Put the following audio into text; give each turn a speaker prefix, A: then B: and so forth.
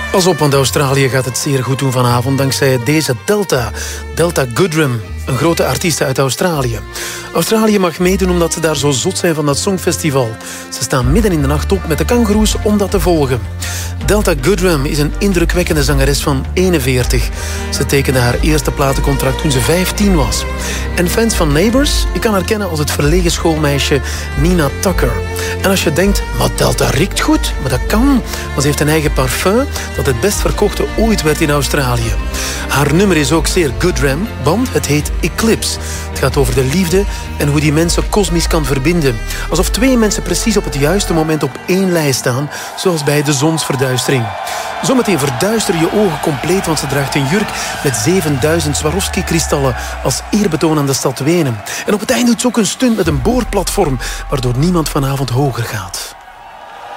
A: Pas op, want Australië gaat het zeer goed doen vanavond dankzij deze Delta. Delta Goodrem, een grote artiest uit Australië. Australië mag meedoen omdat ze daar zo zot zijn van dat Songfestival. Ze staan midden in de nacht op met de kangoeroes om dat te volgen. Delta Goodrem is een indrukwekkende zangeres van 41. Ze tekende haar eerste platencontract toen ze 15 was. En fans van Neighbours, je kan haar kennen als het verlegen schoolmeisje Nina Tucker. En als je denkt, maar Delta riekt goed, maar dat kan, want ze heeft een eigen parfum dat het best verkochte ooit werd in Australië. Haar nummer is ook zeer Goodrem, want het heet Eclipse. Het gaat over de liefde en hoe die mensen kosmisch kan verbinden. Alsof twee mensen precies op het juiste moment op één lijn staan, zoals bij de zonsverduistering. Zometeen verduisteren je ogen compleet, want ze draagt een jurk met 7000 Swarovski-kristallen als eerbetoon aan de stad Wenen. En op het eind doet ze ook een stunt met een boorplatform, waardoor niemand vanavond hoger gaat.